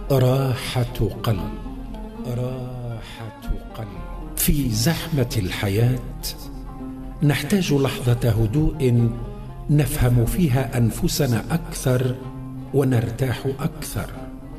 راحة قلب. راحة قلب. في زحمة الحياة نحتاج لحظة هدوء نفهم فيها أنفسنا أكثر ونرتاح أكثر.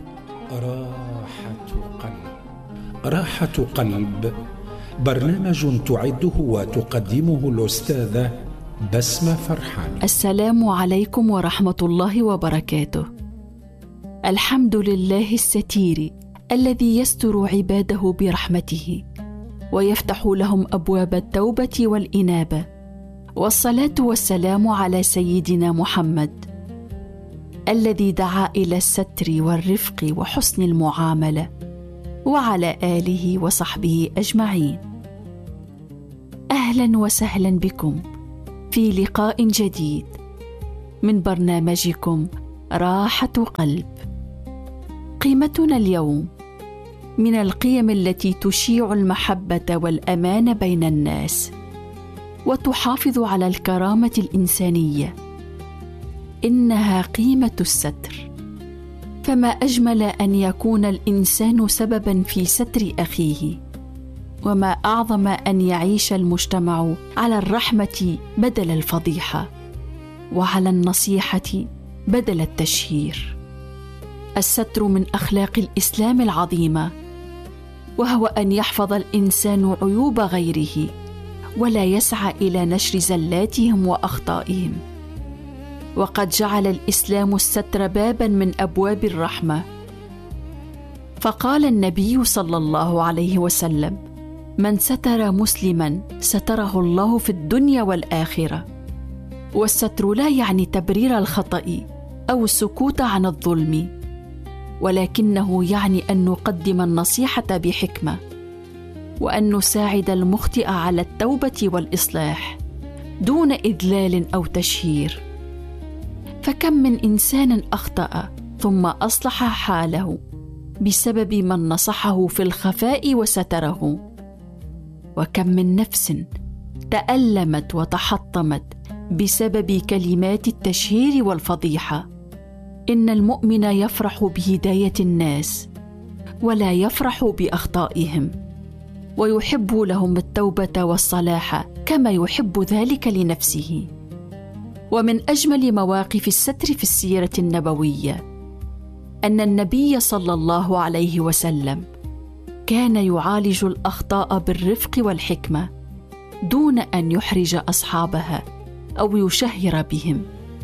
راحة قلب. راحة قلب برنامج تعده وتقدمه الأستاذة بسمة فرحان. السلام عليكم ورحمة الله وبركاته. الحمد لله الستير الذي يستر عباده برحمته ويفتح لهم أبواب التوبة والإنابة، والصلاة والسلام على سيدنا محمد الذي دعا إلى الستر والرفق وحسن المعاملة، وعلى آله وصحبه أجمعين. أهلا وسهلا بكم في لقاء جديد من برنامجكم راحة قلب. قيمتنا اليوم من القيم التي تشيع المحبة والأمان بين الناس وتحافظ على الكرامة الإنسانية، إنها قيمة الستر. فما أجمل أن يكون الإنسان سبباً في ستر أخيه، وما أعظم أن يعيش المجتمع على الرحمة بدل الفضيحة، وعلى النصيحة بدل التشهير. الستر من أخلاق الإسلام العظيمة، وهو أن يحفظ الإنسان عيوب غيره ولا يسعى إلى نشر زلاتهم وأخطائهم. وقد جعل الإسلام الستر باباً من أبواب الرحمة، فقال النبي صلى الله عليه وسلم: من ستر مسلماً ستره الله في الدنيا والآخرة. والستر لا يعني تبرير الخطأ أو السكوت عن الظلم، ولكنه يعني أن نقدم النصيحة بحكمة، وأن نساعد المخطئ على التوبة والإصلاح دون إذلال أو تشهير. فكم من إنسان أخطأ ثم أصلح حاله بسبب من نصحه في الخفاء وستره، وكم من نفس تألمت وتحطمت بسبب كلمات التشهير والفضيحة. إن المؤمن يفرح بهداية الناس ولا يفرح بأخطائهم، ويحب لهم التوبة والصلاح كما يحب ذلك لنفسه. ومن أجمل مواقف الستر في السيرة النبوية أن النبي صلى الله عليه وسلم كان يعالج الأخطاء بالرفق والحكمة دون أن يحرج أصحابها أو يشهر بهم.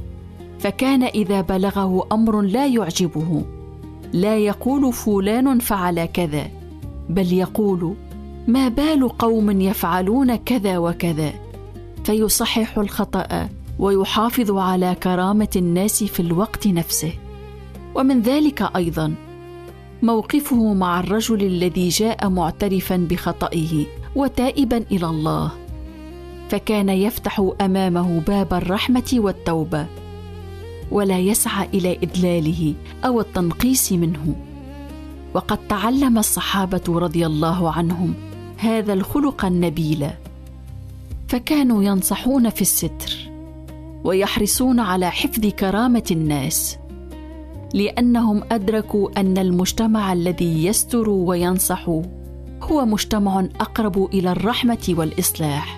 فكان إذا بلغه أمر لا يعجبه لا يقول فلان فعل كذا، بل يقول: ما بال قوم يفعلون كذا وكذا، فيصحح الخطأ ويحافظ على كرامة الناس في الوقت نفسه. ومن ذلك أيضا موقفه مع الرجل الذي جاء معترفا بخطئه وتائبا إلى الله، فكان يفتح أمامه باب الرحمة والتوبة، ولا يسعى إلى إذلاله أو التنقيص منه. وقد تعلم الصحابة رضي الله عنهم هذا الخلق النبيل، فكانوا ينصحون في الستر ويحرصون على حفظ كرامة الناس، لأنهم أدركوا أن المجتمع الذي يستر وينصح هو مجتمع أقرب إلى الرحمة والإصلاح.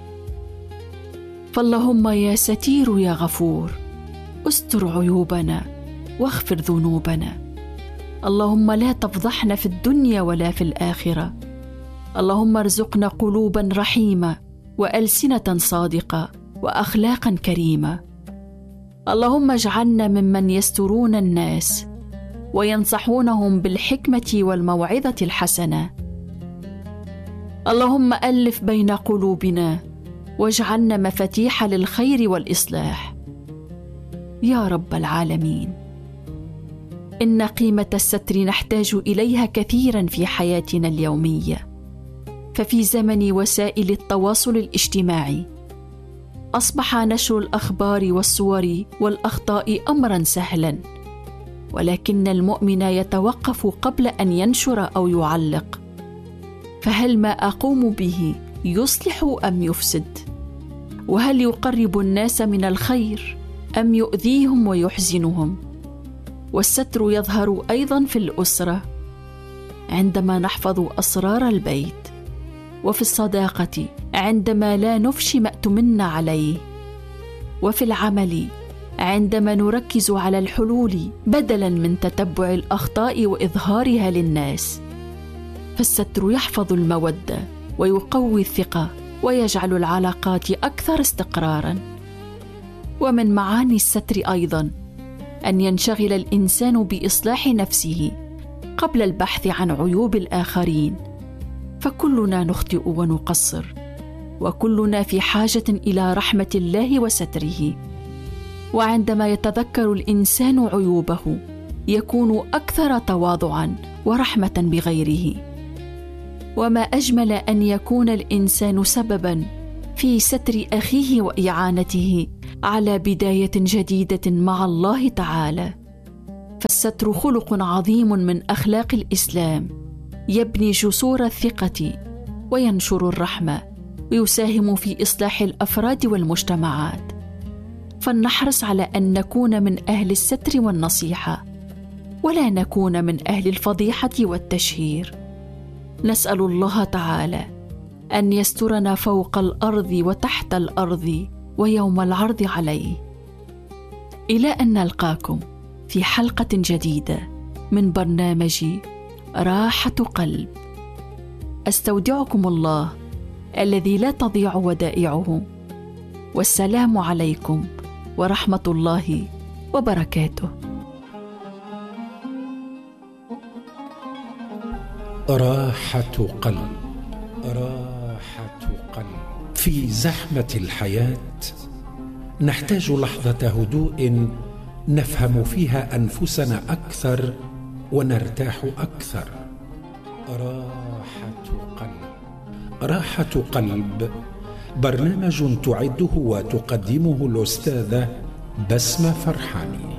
فاللهم يا ستير يا غفور استر عيوبنا واغفر ذنوبنا. اللهم لا تفضحنا في الدنيا ولا في الآخرة. اللهم ارزقنا قلوبا رحيمة وألسنة صادقة وأخلاقا كريمة. اللهم اجعلنا ممن يسترون الناس وينصحونهم بالحكمة والموعظة الحسنة. اللهم ألف بين قلوبنا واجعلنا مفاتيح للخير والإصلاح يا رب العالمين. إن قيمة الستر نحتاج إليها كثيرا في حياتنا اليومية، ففي زمن وسائل التواصل الاجتماعي أصبح نشر الأخبار والصور والأخطاء أمرا سهلا، ولكن المؤمن يتوقف قبل أن ينشر أو يعلق. فهل ما أقوم به يصلح أم يفسد؟ وهل يقرب الناس من الخير أم يؤذيهم ويحزنهم؟ والستر يظهر أيضا في الأسرة عندما نحفظ أسرار البيت، وفي الصداقة عندما لا نفشي ما اؤتمنا عليه، وفي العمل عندما نركز على الحلول بدلا من تتبع الأخطاء وإظهارها للناس. فالستر يحفظ المودة ويقوي الثقة ويجعل العلاقات أكثر استقراراً. ومن معاني الستر أيضاً أن ينشغل الإنسان بإصلاح نفسه قبل البحث عن عيوب الآخرين، فكلنا نخطئ ونقصر، وكلنا في حاجة إلى رحمة الله وستره. وعندما يتذكر الإنسان عيوبه يكون أكثر تواضعاً ورحمة بغيره. وما أجمل أن يكون الإنسان سبباً في ستر أخيه وإعانته على بداية جديدة مع الله تعالى. فالستر خلق عظيم من أخلاق الإسلام، يبني جسور الثقة وينشر الرحمة ويساهم في إصلاح الأفراد والمجتمعات. فلنحرص على أن نكون من أهل الستر والنصيحة، ولا نكون من أهل الفضيحة والتشهير. نسأل الله تعالى أن يسترنا فوق الأرض وتحت الأرض ويوم العرض عليه. إلى أن نلقاكم في حلقة جديدة من برنامج راحة قلب. أستودعكم الله الذي لا تضيع ودائعه، والسلام عليكم ورحمة الله وبركاته. راحة قلب. راحة قلب. في زحمة الحياة نحتاج لحظة هدوء نفهم فيها أنفسنا أكثر ونرتاح أكثر. راحة قلب. راحة قلب برنامج تعده وتقدمه الأستاذة بسمة فرحاني.